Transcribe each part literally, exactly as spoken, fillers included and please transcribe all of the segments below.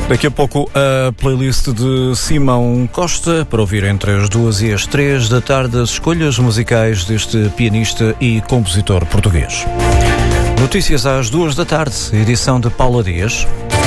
Daqui a pouco a playlist de Simão Costa para ouvir entre as duas e as três da tarde as escolhas musicais deste pianista e compositor português. Notícias às duas da tarde, edição de Paula Dias.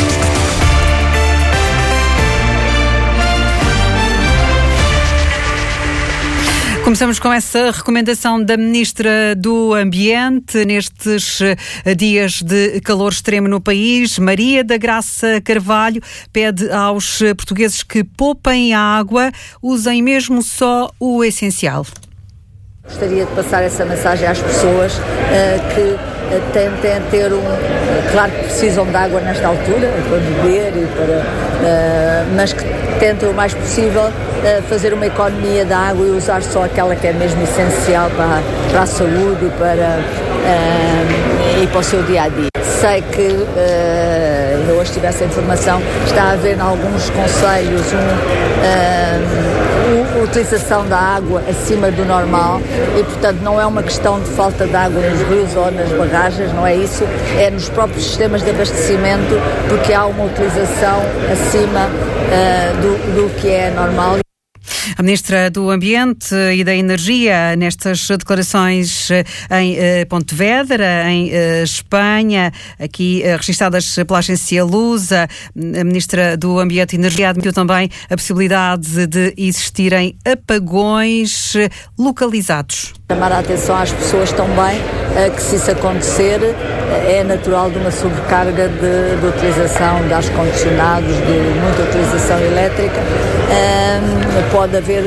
Começamos com essa recomendação da Ministra do Ambiente nestes dias de calor extremo no país. Maria da Graça Carvalho pede aos portugueses que poupem a água, usem mesmo só o essencial. Gostaria de passar essa mensagem às pessoas uh, que uh, tentem ter um... Uh, claro que precisam de água nesta altura, para beber, e para, uh, mas que tentem o mais possível uh, fazer uma economia da água e usar só aquela que é mesmo essencial para, para a saúde e para, uh, e para o seu dia-a-dia. Sei que, uh, eu hoje tive essa informação, está a haver em alguns concelhos um... Uh, a utilização da água acima do normal e, portanto, não é uma questão de falta de água nos rios ou nas barragens, não é isso, é nos próprios sistemas de abastecimento, porque há uma utilização acima uh, do, do que é normal. A Ministra do Ambiente e da Energia, nestas declarações em uh, Pontevedra, em uh, Espanha, aqui uh, registadas pela agência Lusa, a Ministra do Ambiente e Energia admitiu também a possibilidade de existirem apagões localizados. Chamar a atenção às pessoas também uh, que, se isso acontecer, uh, é natural de uma sobrecarga de, de utilização de ar-condicionados, de muita utilização elétrica. Uh, pode haver uh,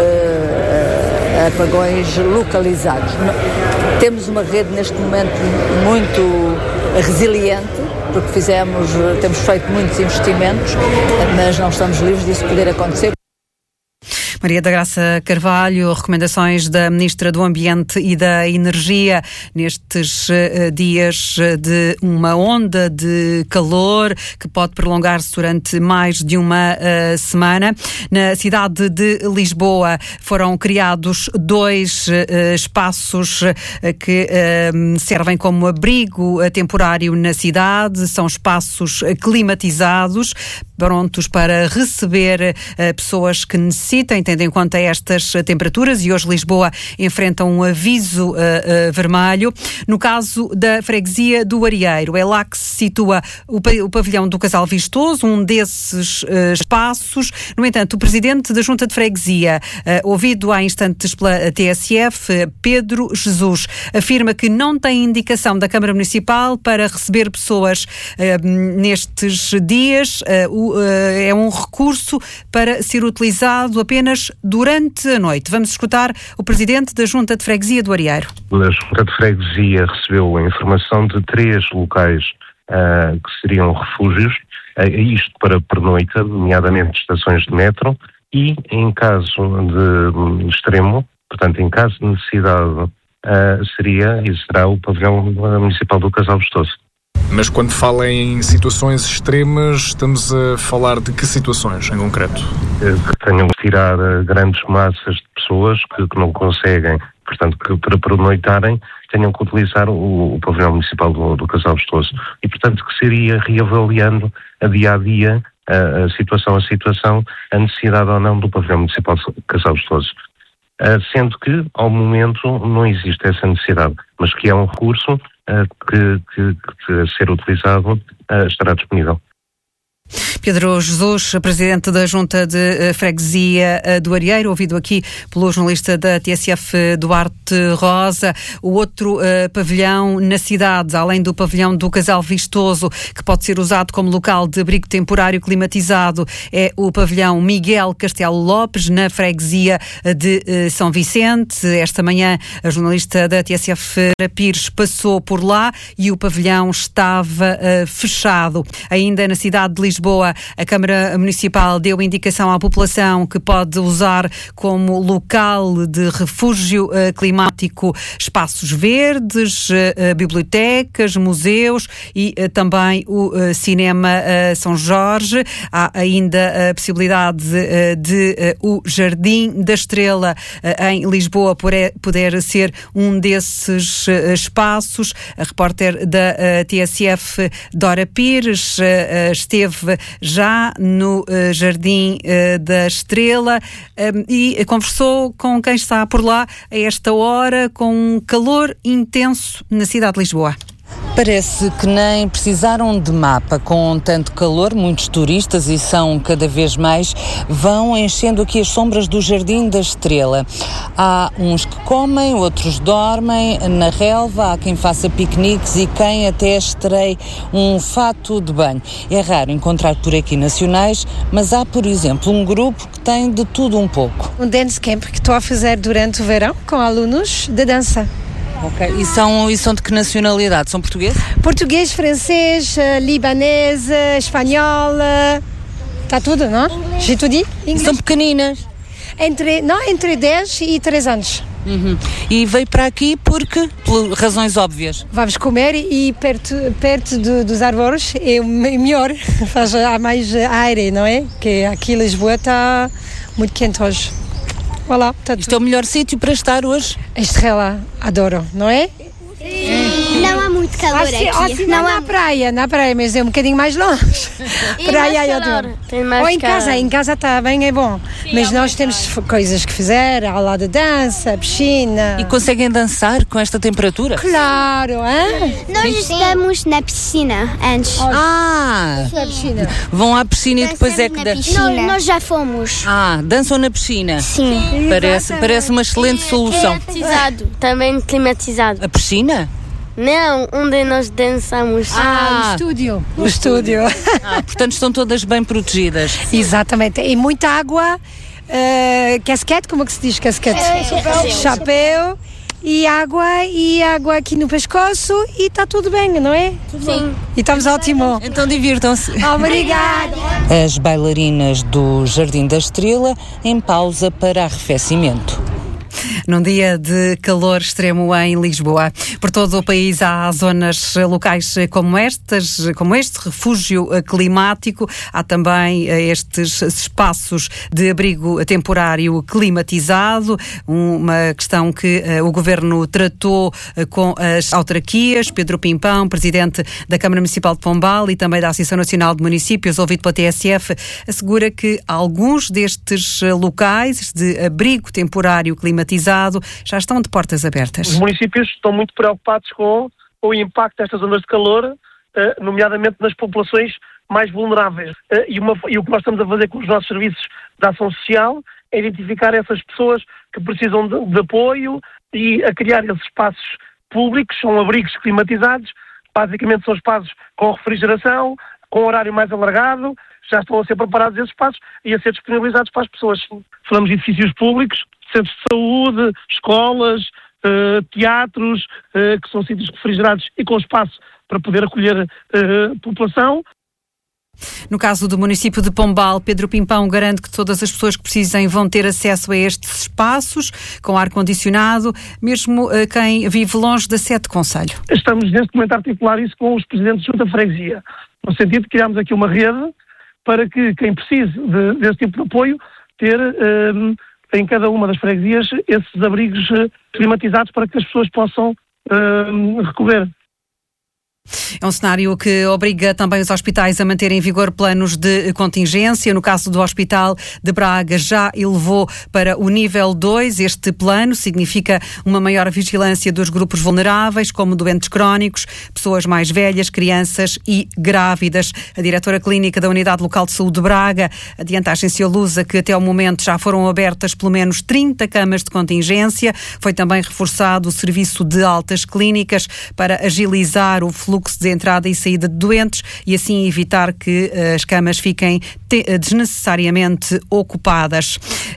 uh, apagões localizados. Temos uma rede neste momento muito resiliente, porque fizemos, temos feito muitos investimentos, mas não estamos livres disso poder acontecer. Maria da Graça Carvalho, recomendações da Ministra do Ambiente e da Energia nestes uh, dias de uma onda de calor que pode prolongar-se durante mais de uma uh, semana. Na cidade de Lisboa foram criados dois uh, espaços uh, que uh, servem como abrigo temporário na cidade. São espaços climatizados, prontos para receber uh, pessoas que necessitem, tendo em conta estas temperaturas, e hoje Lisboa enfrenta um aviso uh, uh, vermelho. No caso da freguesia do Arieiro, é lá que se situa o, pa- o pavilhão do Casal Vistoso, um desses uh, espaços. No entanto, o presidente da Junta de Freguesia, uh, ouvido há instantes pela T S F, uh, Pedro Jesus, afirma que não tem indicação da Câmara Municipal para receber pessoas uh, nestes dias. Uh, o, uh, é um recurso para ser utilizado apenas durante a noite. Vamos escutar o presidente da Junta de Freguesia do Arieiro. A Junta de Freguesia recebeu a informação de três locais uh, que seriam refúgios, uh, isto para pernoita, nomeadamente estações de metro, e em caso de extremo, portanto em caso de necessidade, uh, seria e será o pavilhão municipal do Casal Vistoso. Mas quando fala em situações extremas, estamos a falar de que situações em concreto? Que tenham que tirar grandes massas de pessoas que, que não conseguem, portanto, que para pernoitarem tenham que utilizar o, o pavilhão municipal do, do Casal Vistoso. E, portanto, que seria reavaliando a dia a dia, a, a situação a situação, a necessidade ou não do pavilhão municipal do Casal Vistoso. Uh, sendo que, ao momento, não existe essa necessidade, mas que é um recurso uh, que, que, que, a ser utilizado, uh, estará disponível. Pedro Jesus, presidente da Junta de Freguesia do Arieiro, ouvido aqui pelo jornalista da T S F, Duarte Rosa. O outro uh, pavilhão na cidade, além do pavilhão do Casal Vistoso, que pode ser usado como local de abrigo temporário climatizado, é o pavilhão Miguel Castelo Lopes, na freguesia de uh, São Vicente. Esta manhã, a jornalista da T S F, Pires, passou por lá e o pavilhão estava uh, fechado. Ainda na cidade de Lisboa, a Câmara Municipal deu indicação à população que pode usar como local de refúgio uh, climático climático, espaços verdes, bibliotecas, museus e também o Cinema São Jorge. Há ainda a possibilidade de, de o Jardim da Estrela em Lisboa poder ser um desses espaços. A repórter da T S F, Dora Pires, esteve já no Jardim da Estrela e conversou com quem está por lá a esta hora, com um calor intenso na cidade de Lisboa. Parece que nem precisaram de mapa. Com tanto calor, muitos turistas, e são cada vez mais, vão enchendo aqui as sombras do Jardim da Estrela. Há uns que comem, outros dormem na relva, há quem faça piqueniques e quem até estreie um fato de banho. É raro encontrar por aqui nacionais, mas há, por exemplo, um grupo que tem de tudo um pouco. Um dance camp que estou a fazer durante o verão com alunos de dança. Ok. E são, e são de que nacionalidade? São portugueses? Português, francês, libanês, espanhol, está tudo, não? Já tudo dit? E são pequeninas? Entre, não, entre dez e três anos. Uhum. E veio para aqui porque? Por razões óbvias. Vamos comer e perto, perto do, dos árvores é melhor, faz, há mais ar, não é? Que aqui em Lisboa está muito quente hoje. Voilà, tá Isto tudo. É o melhor sítio para estar hoje? A Estrela, adoro, não é? Não há muito calor assim, aqui. Assim, não, não há na praia, na praia, mas é um bocadinho mais longe. Praia eu adoro. Ou em calor. casa, em casa está bem, é bom. Sim, mas nós temos calor. Coisas que fazer, aula de dança, piscina. E conseguem dançar com esta temperatura? Claro, hein? Nós estamos na piscina antes. Ah! Na piscina. Vão à piscina e depois é que dançam. Nós, nós já fomos. Ah, dançam na piscina? Sim. Sim. Parece, parece uma excelente solução. Climatizado, também climatizado. A piscina? Não, onde nós dançamos. Ah, o estúdio. O estúdio. Ah, portanto estão todas bem protegidas. Exatamente. E muita água, uh, casquete, como é que se diz casquete? É, chapéu. Chapéu. E água, e água aqui no pescoço e está tudo bem, não é? Tudo Sim. Bem. E estamos ótimo. Então divirtam-se. Obrigada. As bailarinas do Jardim da Estrela em pausa para arrefecimento. Num dia de calor extremo em Lisboa. Por todo o país há zonas locais como estas, como este refúgio climático. Há também estes espaços de abrigo temporário climatizado, uma questão que uh, o Governo tratou uh, com as autarquias. Pedro Pimpão, presidente da Câmara Municipal de Pombal e também da Associação Nacional de Municípios, ouvido pela T S F, assegura que alguns destes locais de abrigo temporário climatizado já estão de portas abertas. Os municípios estão muito preocupados com o impacto destas ondas de calor, nomeadamente nas populações mais vulneráveis. E, uma, e o que nós estamos a fazer com os nossos serviços de ação social é identificar essas pessoas que precisam de, de apoio e a criar esses espaços públicos, são abrigos climatizados, basicamente são espaços com refrigeração, com horário mais alargado, já estão a ser preparados esses espaços e a ser disponibilizados para as pessoas. Falamos de edifícios públicos, centros de saúde, escolas, uh, teatros, uh, que são sítios refrigerados e com espaço para poder acolher uh, população. No caso do município de Pombal, Pedro Pimpão garante que todas as pessoas que precisem vão ter acesso a estes espaços, com ar-condicionado, mesmo uh, quem vive longe da sede de concelho. Estamos neste momento a articular isso com os presidentes de junta de freguesia, no sentido de criarmos aqui uma rede para que quem precise de, desse tipo de apoio ter... Uh, em cada uma das freguesias esses abrigos climatizados para que as pessoas possam uh, recorrer. É um cenário que obriga também os hospitais a manter em vigor planos de contingência. No caso do Hospital de Braga, já elevou para o nível dois. Este plano significa uma maior vigilância dos grupos vulneráveis, como doentes crónicos, pessoas mais velhas, crianças e grávidas. A diretora clínica da Unidade Local de Saúde de Braga adianta à agência Lusa que até ao momento já foram abertas pelo menos trinta camas de contingência. Foi também reforçado o serviço de altas clínicas para agilizar o fluxo fluxo de entrada e saída de doentes e assim evitar que as camas fiquem desnecessariamente ocupadas.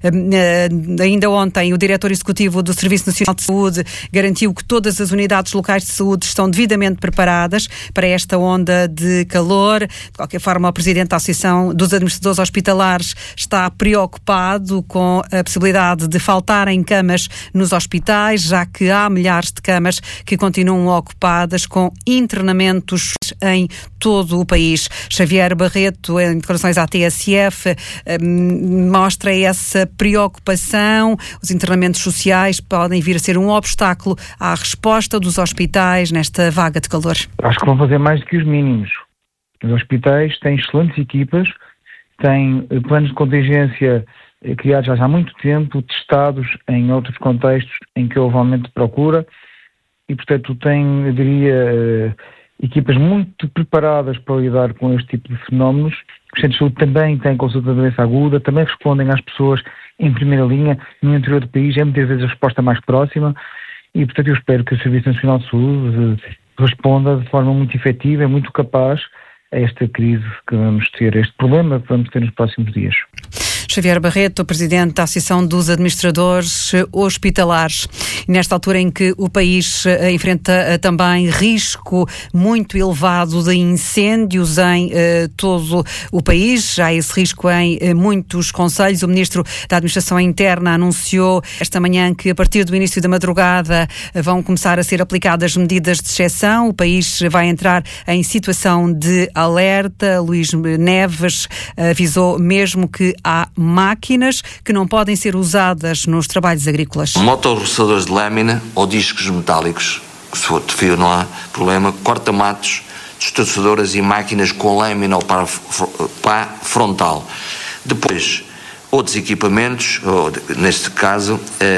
Ainda ontem, o diretor executivo do Serviço Nacional de Saúde garantiu que todas as unidades locais de saúde estão devidamente preparadas para esta onda de calor. De qualquer forma, o presidente da Associação dos Administradores Hospitalares está preocupado com a possibilidade de faltarem camas nos hospitais, já que há milhares de camas que continuam ocupadas com internamentos em todo o país. Xavier Barreto, em declarações à T S F, mostra essa preocupação. Os internamentos sociais podem vir a ser um obstáculo à resposta dos hospitais nesta vaga de calor. Acho que vão fazer mais do que os mínimos. Os hospitais têm excelentes equipas, têm planos de contingência criados já há muito tempo, testados em outros contextos em que houve aumento de procura e, portanto, têm, eu diria, equipas muito preparadas para lidar com este tipo de fenómenos. Os centros de saúde também têm consulta de doença aguda, também respondem às pessoas em primeira linha. No interior do país é muitas vezes a resposta mais próxima e, portanto, eu espero que o Serviço Nacional de Saúde responda de forma muito efetiva e muito capaz a esta crise que vamos ter, este problema que vamos ter nos próximos dias. Xavier Barreto, presidente da Associação dos Administradores Hospitalares. E nesta altura em que o país enfrenta também risco muito elevado de incêndios em uh, todo o país, já esse risco em uh, muitos concelhos, o Ministro da Administração Interna anunciou esta manhã que a partir do início da madrugada vão começar a ser aplicadas medidas de exceção. O país vai entrar em situação de alerta. Luís Neves avisou mesmo que há máquinas que não podem ser usadas nos trabalhos agrícolas. Motorroçadores de lâmina ou discos metálicos, que se for de fio não há problema, corta-matos, destroçadoras e máquinas com lâmina ou pá, pá frontal. Depois, outros equipamentos, ou, neste caso,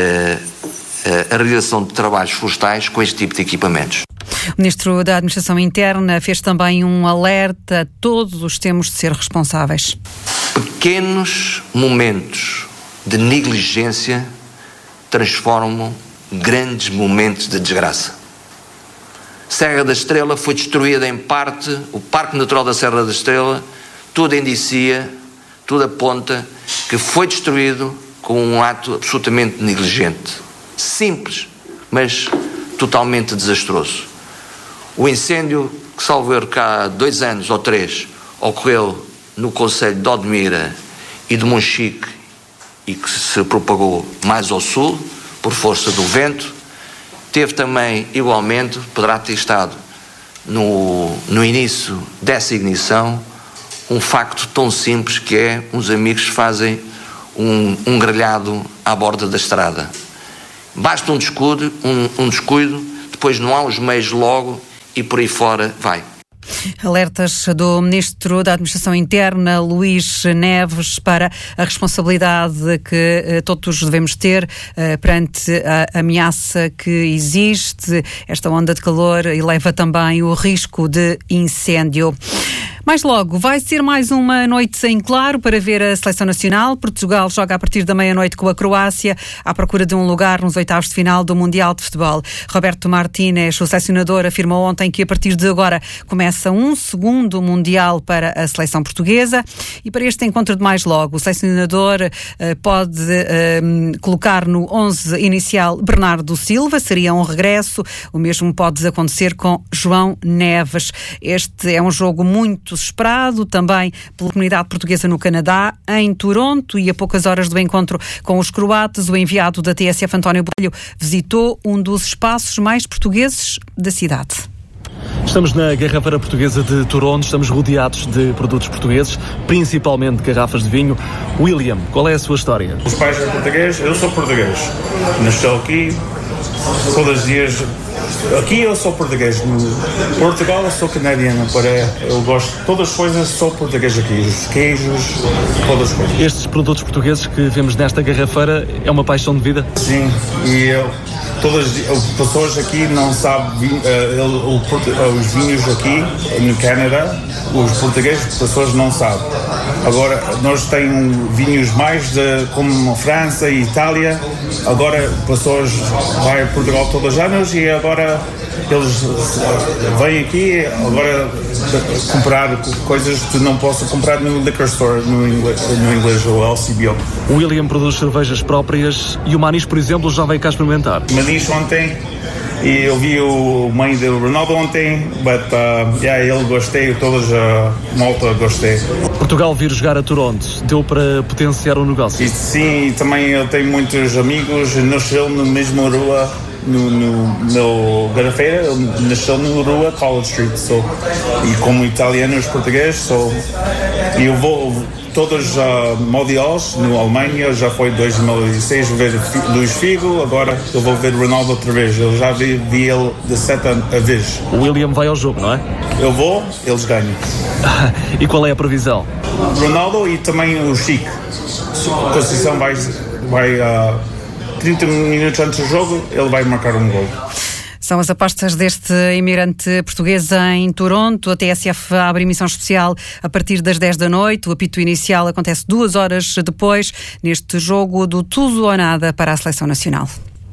a, a realização de trabalhos florestais com este tipo de equipamentos. O Ministro da Administração Interna fez também um alerta: todos temos de ser responsáveis. Pequenos momentos de negligência transformam grandes momentos de desgraça. Serra da Estrela foi destruída em parte, o Parque Natural da Serra da Estrela, tudo indicia, tudo aponta que foi destruído com um ato absolutamente negligente. Simples, mas totalmente desastroso. O incêndio que, salvo erro, cá há dois anos ou três, ocorreu no concelho de Odmira e de Monchique e que se propagou mais ao sul, por força do vento. Teve também, igualmente, poderá ter estado no, no início dessa ignição, um facto tão simples que é uns amigos fazem um, um grelhado à borda da estrada. Basta um descuido, um, um descuido, depois não há os meios logo e por aí fora vai. Alertas do Ministro da Administração Interna, Luís Neves, para a responsabilidade que eh, todos devemos ter eh, perante a ameaça que existe. Esta onda de calor eleva também o risco de incêndio. Mais logo, vai ser mais uma noite em claro para ver a Seleção Nacional. Portugal joga a partir da meia-noite com a Croácia, à procura de um lugar nos oitavos de final do Mundial de Futebol. Roberto Martínez, o selecionador, afirmou ontem que a partir de agora começa um segundo Mundial para a seleção portuguesa. E para este encontro de mais logo, o selecionador uh, pode uh, colocar no onze inicial Bernardo Silva, seria um regresso. O mesmo pode acontecer com João Neves. Este é um jogo muito esperado também pela comunidade portuguesa no Canadá, em Toronto, e a poucas horas do encontro com os croatas, o enviado da T S F, António Botelho, visitou um dos espaços mais portugueses da cidade. Estamos na Garrafeira Portuguesa de Toronto, estamos rodeados de produtos portugueses, principalmente garrafas de vinho. William, qual é a sua história? Os pais são portugueses, eu sou português. Nasceu aqui, todos os dias. Aqui eu sou português, no Portugal eu sou canadiano, para eu gosto de todas as coisas, sou português aqui, os queijos, todas as coisas. Estes produtos portugueses que vemos nesta garrafeira é uma paixão de vida? Sim, e eu, todas as pessoas aqui não sabem, uh, os vinhos aqui no Canadá, os portugueses, as pessoas não sabem. Agora, nós temos vinhos mais de, como França e Itália, agora as pessoas vão a Portugal todos os anos e agora eles vêm aqui agora comprar coisas que não posso comprar no liquor store, no inglês, no inglês ou L C B O. O William produz cervejas próprias e o Maniche, por exemplo, já veio cá experimentar. Maniche ontem, e eu vi o mãe do Ronaldo ontem, but uh, yeah, ele gostei, todas a uh, malta gostei. Portugal vir jogar a Toronto, deu para potenciar o negócio? E, sim, também eu tenho muitos amigos, nasceu na mesma rua, no, no, no Garrafeira, nasceu na rua College Street, so, e como italianos, portugueses, so, e eu vou todos uh, mundiais na Alemanha, já foi em dois mil e seis ver Luís Figo, agora eu vou ver Ronaldo outra vez, eu já vi, vi ele de sete anos a vez. O William vai ao jogo, não é? Eu vou, eles ganham. E qual é a previsão? Ronaldo e também o Chico. A Conceição vai, vai uh, trinta minutos antes do jogo, ele vai marcar um gol. São as apostas deste imigrante português em Toronto. A T S F abre emissão especial a partir das dez da noite. O apito inicial acontece duas horas depois, neste jogo do tudo ou nada para a Seleção Nacional.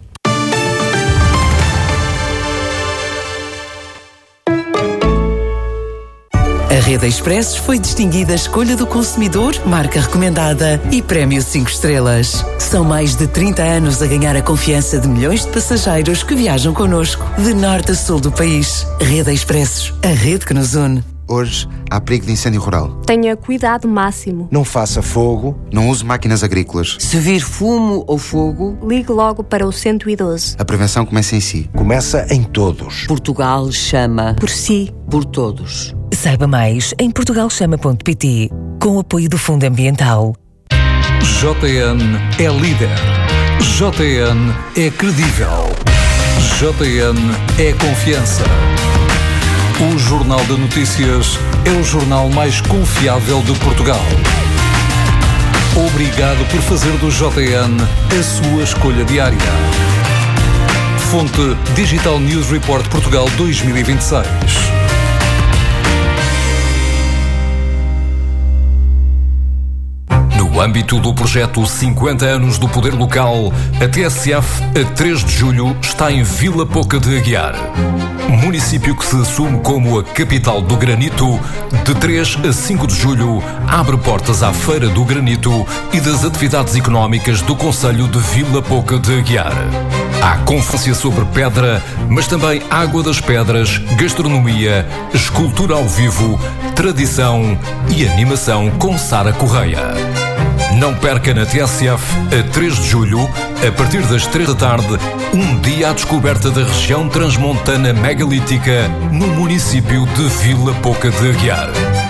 A Rede Expressos foi distinguida Escolha do Consumidor, marca recomendada e Prémio cinco estrelas. São mais de trinta anos a ganhar a confiança de milhões de passageiros que viajam connosco, de norte a sul do país. Rede Expressos, a rede que nos une. Hoje há perigo de incêndio rural. Tenha cuidado máximo. Não faça fogo. Não use máquinas agrícolas. Se vir fumo ou fogo, ligue logo para o cento e doze. A prevenção começa em si. Começa em todos. Portugal chama por si, por todos. Saiba mais em portugal chama ponto pt, com o apoio do Fundo Ambiental. J N é líder. J N é credível. J N é confiança. O Jornal de Notícias é o jornal mais confiável de Portugal. Obrigado por fazer do J N a sua escolha diária. Fonte Digital News Report Portugal dois mil e vinte e seis. No âmbito do projeto cinquenta anos do Poder Local, a T S F, a três de julho, está em Vila Pouca de Aguiar. Município que se assume como a capital do granito, de três a cinco de julho, abre portas à Feira do Granito e das atividades económicas do concelho de Vila Pouca de Aguiar. Há conferência sobre pedra, mas também Água das Pedras, gastronomia, escultura ao vivo, tradição e animação com Sara Correia. Não perca na T S F, a três de julho, a partir das três da tarde, um dia à descoberta da região transmontana megalítica no município de Vila Pouca de Aguiar.